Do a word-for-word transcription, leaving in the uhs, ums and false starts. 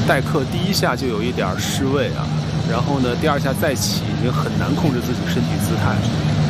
代克第一下就有一点失位啊，然后呢，第二下再起已经很难控制自己身体姿态。